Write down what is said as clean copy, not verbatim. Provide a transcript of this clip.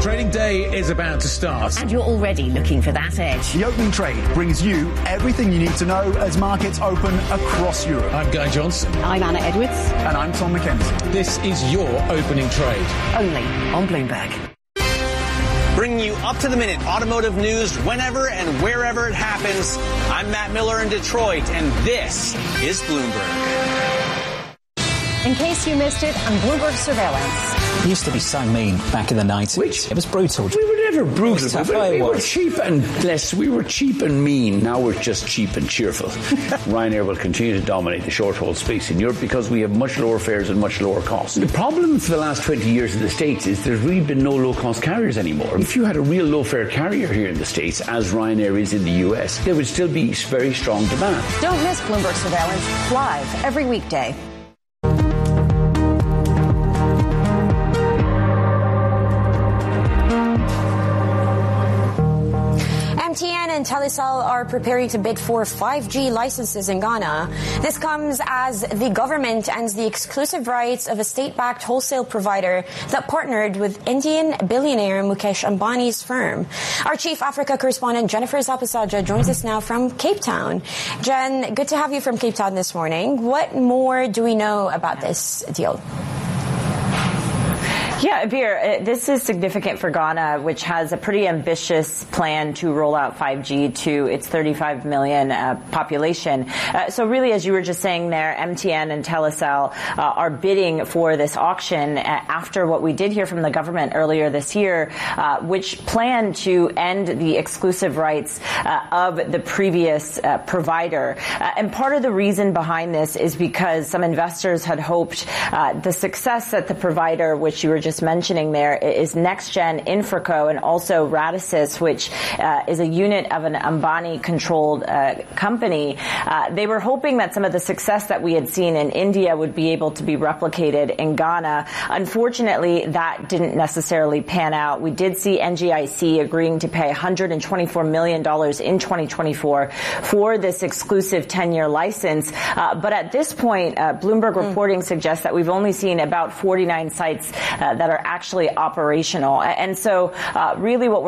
Trading day is about to start. And you're already looking for that edge. The Opening Trade brings you everything you need to know as markets open across Europe. I'm Guy Johnson. I'm Anna Edwards. And I'm Tom McKenzie. This is your Opening Trade. Only on Bloomberg. Bringing you up-to-the-minute automotive news whenever and wherever it happens. I'm Matt Miller in Detroit, and this is Bloomberg. In case you missed it, on Bloomberg Surveillance. It used to be so mean back in the 90s. It was brutal. We were never brutal. We were cheap and less. We were cheap and mean. Now we're just cheap and cheerful. Ryanair will continue to dominate the short-haul space in Europe because we have much lower fares and much lower costs. The problem for the last 20 years in the States is there's really been no low-cost carriers anymore. If you had a real low-fare carrier here in the States, as Ryanair is in the US, there would still be very strong demand. Don't miss Bloomberg Surveillance live every weekday. MTN and Telecel are preparing to bid for 5G licenses in Ghana. This comes as the government ends the exclusive rights of a state-backed wholesale provider that partnered with Indian billionaire Mukesh Ambani's firm. Our Chief Africa correspondent Jennifer Zapasaja joins us now from Cape Town. Jen, good to have you from Cape Town this morning. What more do we know about this deal? Yeah, Abir, this is significant for Ghana, which has a pretty ambitious plan to roll out 5G to its 35 million population. So really, as you were just saying there, MTN and Telecel are bidding for this auction after what we did hear from the government earlier this year, which planned to end the exclusive rights of the previous provider. And part of the reason behind this is because some investors had hoped the success that the provider, which you were just mentioning there, is NextGen Infraco and also Radisys, which is a unit of an Ambani-controlled company. They were hoping that some of the success that we had seen in India would be able to be replicated in Ghana. Unfortunately, that didn't necessarily pan out. We did see NGIC agreeing to pay $124 million in 2024 for this exclusive 10-year license. But at this point, Bloomberg reporting suggests that we've only seen about 49 sites that are actually operational. And so really what we're